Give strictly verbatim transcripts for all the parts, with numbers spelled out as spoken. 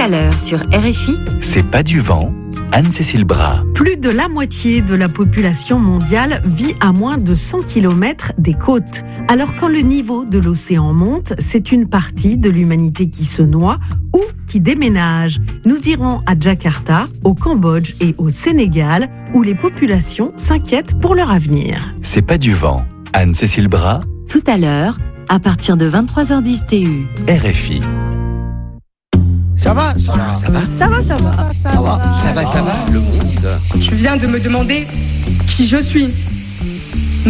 à l'heure sur R F I. C'est pas du vent, Anne-Cécile Bras. Plus de la moitié de la population mondiale vit à moins de cent kilomètres des côtes. Alors quand le niveau de l'océan monte, c'est une partie de l'humanité qui se noie ou qui déménage. Nous irons à Jakarta, au Cambodge et au Sénégal, où les populations s'inquiètent pour leur avenir. C'est pas du vent, Anne-Cécile Bras. Tout à l'heure, à partir de vingt-trois heures dix T U. R F I. Ça va, ça va, ça va. Ça va, ça va. Ça va, ça va, ça va. Le monde. Tu viens de me demander qui je suis. Non ?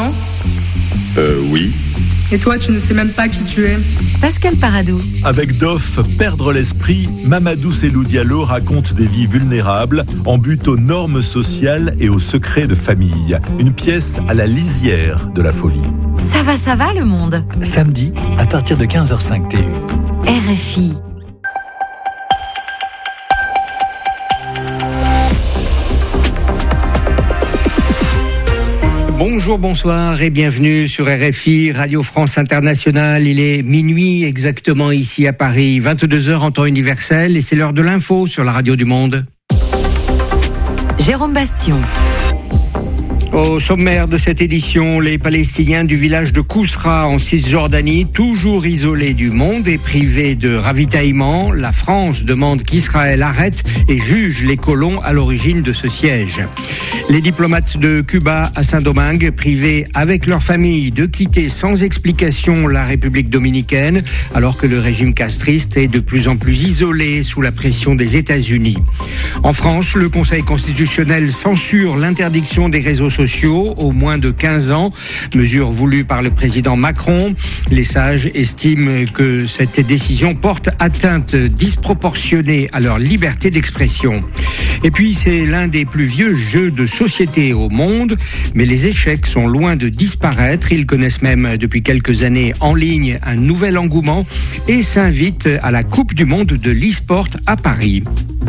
Euh, oui. Et toi, tu ne sais même pas qui tu es. Pascal Paradou. Avec Doff, Perdre l'esprit, Mamadou Selou Diallo raconte des vies vulnérables en but aux normes sociales et aux secrets de famille. Une pièce à la lisière de la folie. Ça va, ça va le monde. Samedi, à partir de quinze heures cinq T U. R F I. Bonjour, bonsoir et bienvenue sur R F I, Radio France Internationale. Il est minuit exactement ici à Paris, vingt-deux heures en temps universel et c'est l'heure de l'info sur la Radio du Monde. Jérôme Bastion. Au sommaire de cette édition, les Palestiniens du village de Kousra en Cisjordanie, toujours isolés du monde et privés de ravitaillement. La France demande qu'Israël arrête et juge les colons à l'origine de ce siège. Les diplomates de Cuba à Saint-Domingue, privés avec leur famille de quitter sans explication la République dominicaine, alors que le régime castriste est de plus en plus isolé sous la pression des États-Unis. En France, le Conseil constitutionnel censure l'interdiction des réseaux sociaux au moins de quinze ans, mesure voulue par le président Macron. Les sages estiment que cette décision porte atteinte disproportionnée à leur liberté d'expression. Et puis, c'est l'un des plus vieux jeux de société au monde, mais les échecs sont loin de disparaître. Ils connaissent même depuis quelques années en ligne un nouvel engouement et s'invitent à la Coupe du monde de l'e-sport à Paris.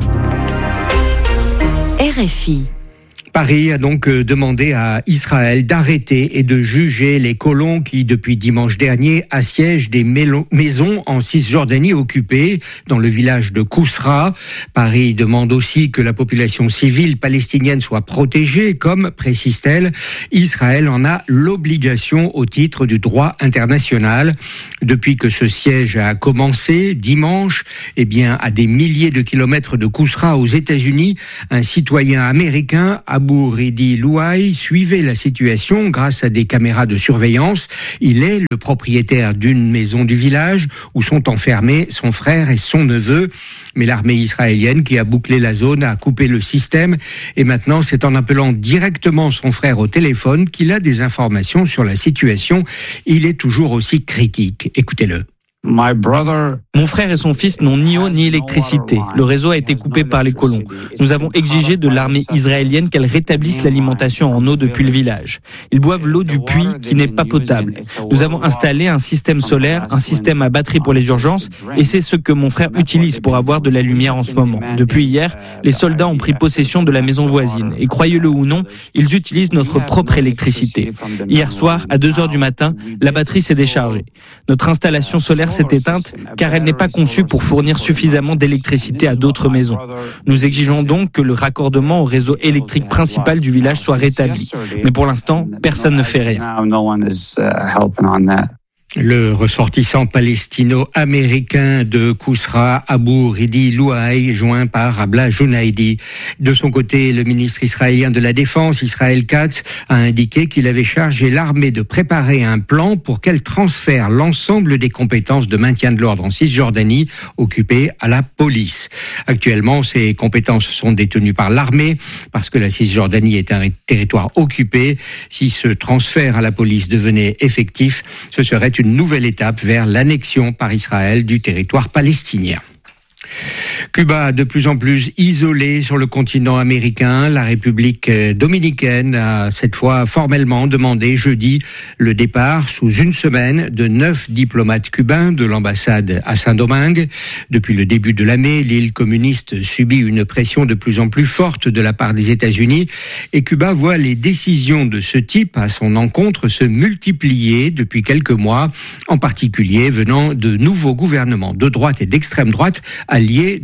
R F I. Paris a donc demandé à Israël d'arrêter et de juger les colons qui, depuis dimanche dernier, assiègent des maisons en Cisjordanie occupées, dans le village de Kousra. Paris demande aussi que la population civile palestinienne soit protégée, comme, précise-t-elle, Israël en a l'obligation au titre du droit international. Depuis que ce siège a commencé, dimanche, eh bien, à des milliers de kilomètres de Kousra aux États-Unis, un citoyen américain, Abu Ridi Louaï, suivait la situation grâce à des caméras de surveillance. Il est le propriétaire d'une maison du village où sont enfermés son frère et son neveu. Mais l'armée israélienne qui a bouclé la zone a coupé le système et maintenant c'est en appelant directement son frère au téléphone qu'il a des informations sur la situation. Il est toujours aussi critique. Écoutez-le. Mon frère et son fils n'ont ni eau ni électricité. Le réseau a été coupé par les colons. Nous avons exigé de l'armée israélienne qu'elle rétablisse l'alimentation en eau depuis le village. Ils boivent l'eau du puits qui n'est pas potable. Nous avons installé un système solaire, un système à batterie pour les urgences et c'est ce que mon frère utilise pour avoir de la lumière en ce moment. Depuis hier, les soldats ont pris possession de la maison voisine et croyez-le ou non, ils utilisent notre propre électricité. Hier soir, à deux heures du matin, la batterie s'est déchargée. Notre installation solaire s'est éteinte car elle n'est pas conçue pour fournir suffisamment d'électricité à d'autres maisons. Nous exigeons donc que le raccordement au réseau électrique principal du village soit rétabli. Mais pour l'instant, personne ne fait rien. Le ressortissant palestino-américain de Kousra, Abu Ridi Louaï, joint par Abla Jounaidi. De son côté, le ministre israélien de la Défense, Israël Katz, a indiqué qu'il avait chargé l'armée de préparer un plan pour qu'elle transfère l'ensemble des compétences de maintien de l'ordre en Cisjordanie occupées à la police. Actuellement, ces compétences sont détenues par l'armée parce que la Cisjordanie est un territoire occupé. Si ce transfert à la police devenait effectif, ce serait une nouvelle étape vers l'annexion par Israël du territoire palestinien. Cuba, de plus en plus isolée sur le continent américain, la République dominicaine a cette fois formellement demandé jeudi le départ sous une semaine de neuf diplomates cubains de l'ambassade à Saint-Domingue. Depuis le début de l'année, l'île communiste subit une pression de plus en plus forte de la part des États-Unis et Cuba voit les décisions de ce type à son encontre se multiplier depuis quelques mois, en particulier venant de nouveaux gouvernements de droite et d'extrême droite alliés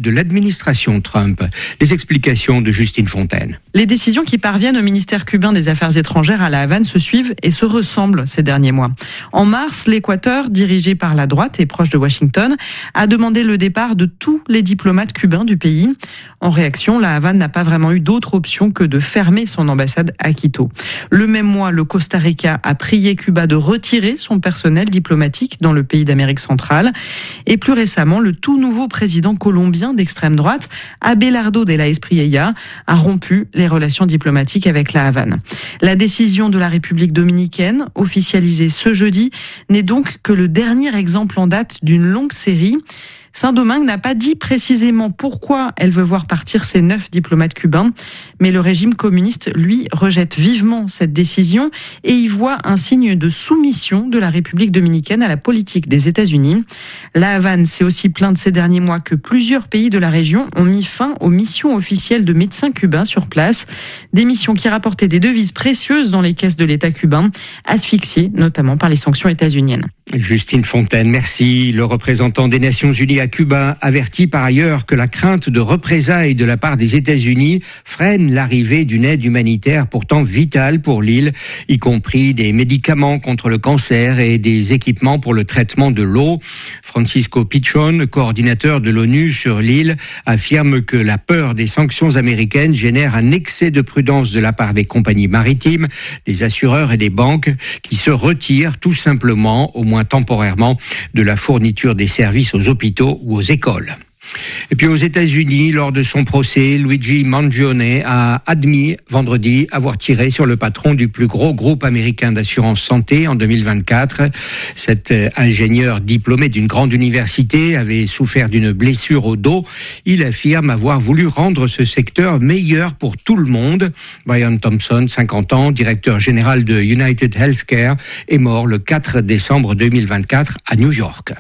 de l'administration Trump. Les explications de Justine Fontaine. Les décisions qui parviennent au ministère cubain des Affaires étrangères à La Havane se suivent et se ressemblent ces derniers mois. En mars, l'Équateur, dirigé par la droite et proche de Washington, a demandé le départ de tous les diplomates cubains du pays. En réaction, La Havane n'a pas vraiment eu d'autre option que de fermer son ambassade à Quito. Le même mois, le Costa Rica a prié Cuba de retirer son personnel diplomatique dans le pays d'Amérique centrale. Et plus récemment, le tout nouveau président colombien d'extrême droite, Abelardo de la Espriella, a rompu les relations diplomatiques avec La Havane. La décision de la République dominicaine, officialisée ce jeudi, n'est donc que le dernier exemple en date d'une longue série. Saint-Domingue n'a pas dit précisément pourquoi elle veut voir partir ses neuf diplomates cubains, mais le régime communiste, lui, rejette vivement cette décision et y voit un signe de soumission de la République dominicaine à la politique des États-Unis. La Havane s'est aussi plainte ces derniers mois que plusieurs pays de la région ont mis fin aux missions officielles de médecins cubains sur place, des missions qui rapportaient des devises précieuses dans les caisses de l'État cubain, asphyxiées notamment par les sanctions états-uniennes. Justine Fontaine, merci. Le représentant des Nations Unies à Cuba avertit par ailleurs que la crainte de représailles de la part des États-Unis freine l'arrivée d'une aide humanitaire pourtant vitale pour l'île, y compris des médicaments contre le cancer et des équipements pour le traitement de l'eau. Francisco Pichon, coordinateur de l'ONU sur l'île, affirme que la peur des sanctions américaines génère un excès de prudence de la part des compagnies maritimes, des assureurs et des banques qui se retirent tout simplement, au moins temporairement, de la fourniture des services aux hôpitaux ou aux écoles. Et puis aux États-Unis, lors de son procès, Luigi Mangione a admis vendredi avoir tiré sur le patron du plus gros groupe américain d'assurance santé en deux mille vingt-quatre. Cet ingénieur diplômé d'une grande université avait souffert d'une blessure au dos. Il affirme avoir voulu rendre ce secteur meilleur pour tout le monde. Brian Thompson, cinquante ans, directeur général de United Healthcare, est mort le quatre décembre deux mille vingt-quatre à New York.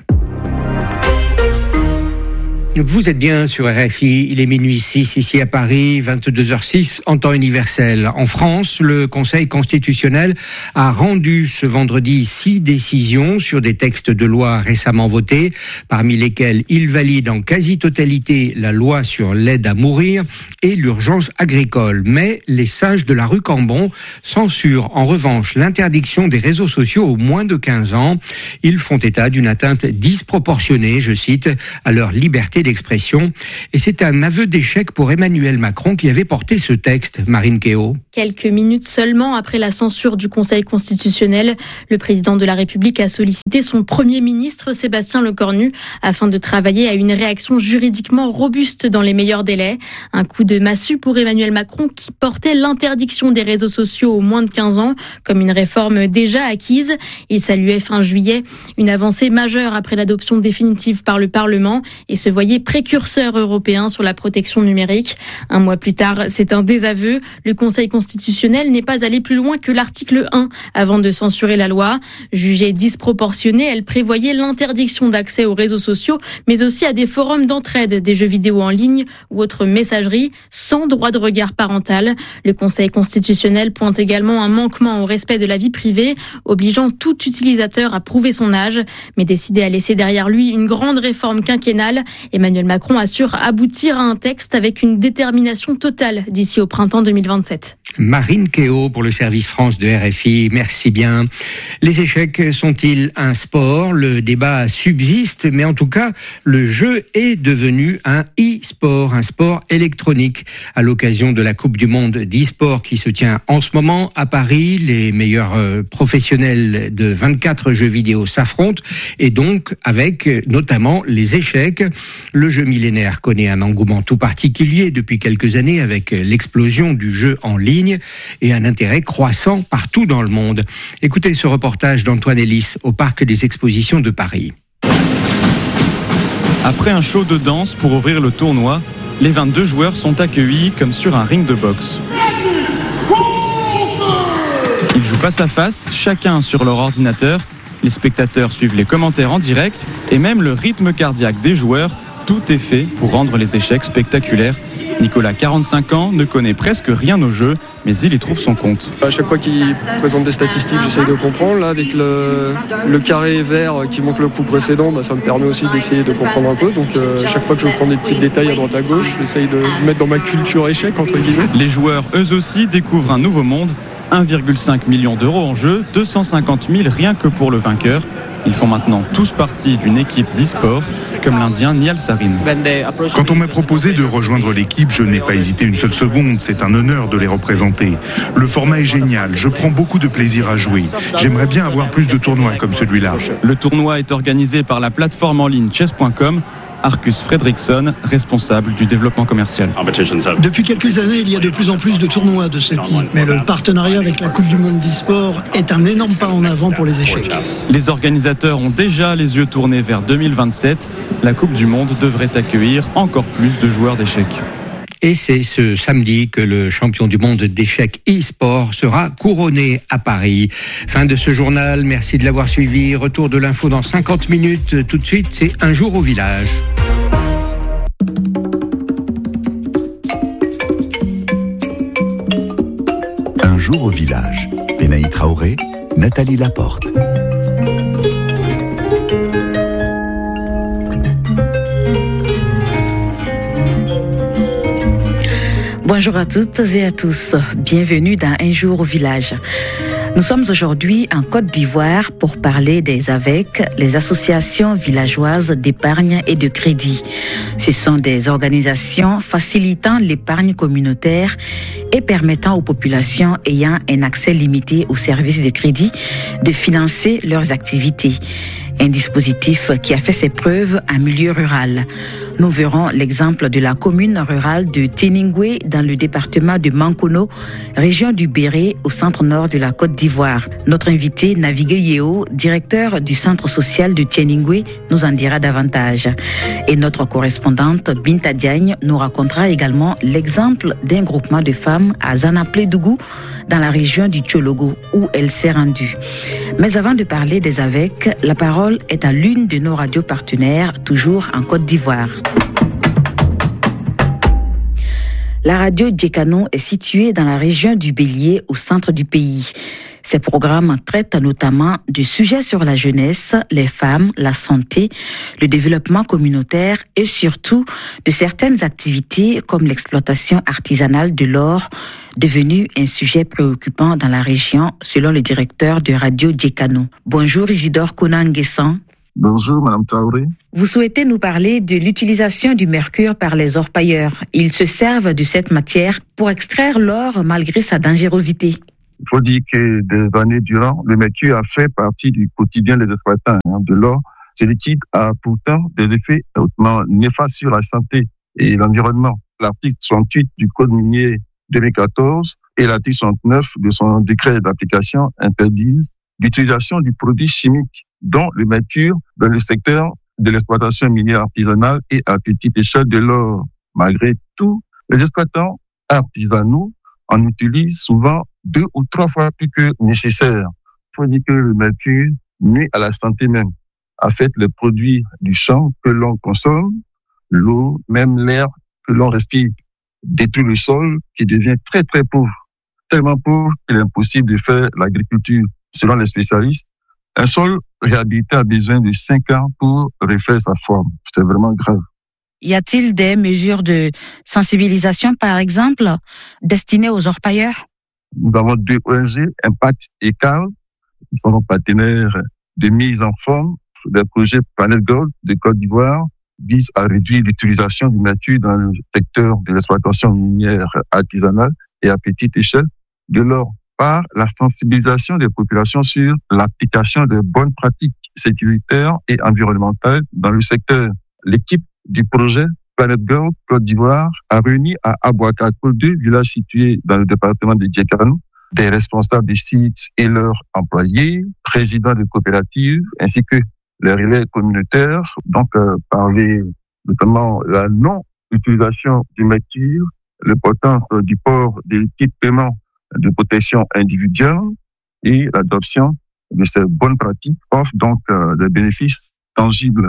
Vous êtes bien sur R F I, il est minuit six ici à Paris, vingt-deux heures six en temps universel. En France, le Conseil constitutionnel a rendu ce vendredi six décisions sur des textes de loi récemment votés, parmi lesquels il valide en quasi-totalité la loi sur l'aide à mourir et l'urgence agricole. Mais les sages de la rue Cambon censurent en revanche l'interdiction des réseaux sociaux aux moins de quinze ans. Ils font état d'une atteinte disproportionnée, je cite, à leur liberté d'expression. Et c'est un aveu d'échec pour Emmanuel Macron qui avait porté ce texte. Marine Kéo. Quelques minutes seulement après la censure du Conseil constitutionnel, le président de la République a sollicité son Premier ministre Sébastien Lecornu afin de travailler à une réaction juridiquement robuste dans les meilleurs délais. Un coup de massue pour Emmanuel Macron qui portait l'interdiction des réseaux sociaux aux moins de quinze ans comme une réforme déjà acquise. Il saluait fin juillet une avancée majeure après l'adoption définitive par le Parlement et se voyait précurseur européen sur la protection numérique. Un mois plus tard, c'est un désaveu. Le Conseil constitutionnel n'est pas allé plus loin que l'article un avant de censurer la loi. Jugée disproportionnée, elle prévoyait l'interdiction d'accès aux réseaux sociaux, mais aussi à des forums d'entraide, des jeux vidéo en ligne ou autres messageries, sans droit de regard parental. Le Conseil constitutionnel pointe également un manquement au respect de la vie privée, obligeant tout utilisateur à prouver son âge, mais décidé à laisser derrière lui une grande réforme quinquennale. Emmanuel Macron assure aboutir à un texte avec une détermination totale d'ici au printemps deux mille vingt-sept. Marine Kéo pour le service France de R F I, merci bien. Les échecs sont-ils un sport ? Le débat subsiste, mais en tout cas, le jeu est devenu un e-sport, un sport électronique. À l'occasion de la Coupe du Monde d'e-sport qui se tient en ce moment à Paris, les meilleurs professionnels de vingt-quatre jeux vidéo s'affrontent, et donc avec notamment les échecs. Le jeu millénaire connaît un engouement tout particulier depuis quelques années avec l'explosion du jeu en ligne et un intérêt croissant partout dans le monde. Écoutez ce reportage d'Antoine Ellis au Parc des Expositions de Paris. Après un show de danse pour ouvrir le tournoi, les vingt-deux joueurs sont accueillis comme sur un ring de boxe. Ils jouent face à face, chacun sur leur ordinateur. Les spectateurs suivent les commentaires en direct et même le rythme cardiaque des joueurs tout est fait pour rendre les échecs spectaculaires. Nicolas, quarante-cinq ans, ne connaît presque rien au jeu, mais il y trouve son compte. À chaque fois qu'il présente des statistiques, j'essaye de comprendre. Là, avec le, le carré vert qui montre le coup précédent, bah, ça me permet aussi d'essayer de comprendre un peu. Donc euh, chaque fois que je prends des petits détails à droite à gauche, j'essaye de mettre dans ma culture échec, entre guillemets. Les joueurs, eux aussi, découvrent un nouveau monde. un virgule cinq million d'euros en jeu, deux cent cinquante mille rien que pour le vainqueur. Ils font maintenant tous partie d'une équipe d'e-sport, comme l'Indien Nial Sarine. Quand on m'a proposé de rejoindre l'équipe, je n'ai pas hésité une seule seconde. C'est un honneur de les représenter. Le format est génial. Je prends beaucoup de plaisir à jouer. J'aimerais bien avoir plus de tournois comme celui-là. Le tournoi est organisé par la plateforme en ligne chess point com. Arcus Fredriksson, responsable du développement commercial. Depuis quelques années, il y a de plus en plus de tournois de ce type, mais le partenariat avec la Coupe du Monde d'e-sport est un énorme pas en avant pour les échecs. Les organisateurs ont déjà les yeux tournés vers deux mille vingt-sept. La Coupe du Monde devrait accueillir encore plus de joueurs d'échecs. Et c'est ce samedi que le champion du monde d'échecs e-sport sera couronné à Paris. Fin de ce journal, merci de l'avoir suivi. Retour de l'info dans cinquante minutes. Tout de suite, c'est Un jour au village. Un jour au village. Benaï Traoré, Nathalie Laporte. Bonjour à toutes et à tous. Bienvenue dans Un jour au village. Nous sommes aujourd'hui en Côte d'Ivoire pour parler des A V E C, les associations villageoises d'épargne et de crédit. Ce sont des organisations facilitant l'épargne communautaire et permettant aux populations ayant un accès limité aux services de crédit de financer leurs activités. Un dispositif qui a fait ses preuves en milieu rural. Nous verrons l'exemple de la commune rurale de Téningoué dans le département de Mankono, région du Béré, au centre-nord de la Côte d'Ivoire. Notre invité, Navigué Yeo, directeur du centre social de Téningoué, nous en dira davantage. Et notre correspondante, Binta Diagne, nous racontera également l'exemple d'un groupement de femmes à Zanaplédougou, dans la région du Tchologo, où elle s'est rendue. Mais avant de parler des A V E C, la parole est à l'une de nos radios partenaires, toujours en Côte d'Ivoire. La radio Djekano est située dans la région du Bélier, au centre du pays. Ces programmes traitent notamment de sujets sur la jeunesse, les femmes, la santé, le développement communautaire et surtout de certaines activités comme l'exploitation artisanale de l'or, devenu un sujet préoccupant dans la région, selon le directeur de Radio Djekano. Bonjour Isidore Konanguessan. Bonjour Madame Traoré. Vous souhaitez nous parler de l'utilisation du mercure par les orpailleurs. Ils se servent de cette matière pour extraire l'or malgré sa dangerosité. Il faut dire que des années durant, le mercure a fait partie du quotidien des exploitants hein, de l'or. Ce liquide a pourtant des effets hautement néfastes sur la santé et l'environnement. L'article soixante-huit du Code minier deux mille quatorze et l'article soixante-neuf de son décret d'application interdisent l'utilisation du produit chimique, dont le mercure, dans le secteur de l'exploitation minière artisanale et à petite échelle de l'or. Malgré tout, les exploitants artisanaux en utilisent souvent deux ou trois fois plus que nécessaire. Il faut dire que le mercure nuit à la santé même, affecte les produits du champ que l'on consomme, l'eau, même l'air que l'on respire, détruit le sol qui devient très très pauvre, tellement pauvre qu'il est impossible de faire l'agriculture. Selon les spécialistes, un sol réhabilité a besoin de cinq ans pour refaire sa forme. C'est vraiment grave. Y a-t-il des mesures de sensibilisation, par exemple, destinées aux orpailleurs? Nous avons deux O N G, Impact et C A R, qui sont nos partenaires de mise en forme des projets Planet Gold de Côte d'Ivoire, visent à réduire l'utilisation du mercure dans le secteur de l'exploitation minière artisanale et à petite échelle de l'or, par la sensibilisation des populations sur l'application de bonnes pratiques sécuritaires et environnementales dans le secteur. L'équipe du projet Planet Gold Côte d'Ivoire a réuni à Abouakako, deux villages situés dans le département de Djekano, des responsables des sites et leurs employés, présidents de coopératives, ainsi que les relais communautaires, donc euh, parler notamment la non-utilisation du mercure, l'importance euh, du port des équipements de protection individuelle et l'adoption de ces bonnes pratiques offrent donc euh, des bénéfices tangibles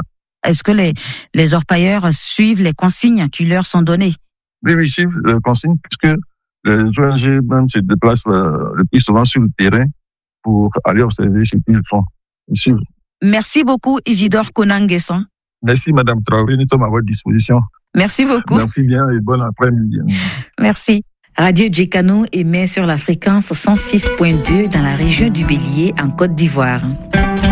est-ce que les, les orpailleurs suivent les consignes qui leur sont données? Oui, oui, ils suivent les consignes puisque les O N G même se déplacent le, le plus souvent sur le terrain pour aller observer ce qu'ils font. Ils suivent. Merci beaucoup, Isidore Konanguesson. Merci, Madame Traoré. Nous sommes à votre disposition. Merci beaucoup. Merci bien et bon après-midi. Merci. Radio Djekano émet sur la fréquence cent six point deux dans la région du Bélier en Côte d'Ivoire.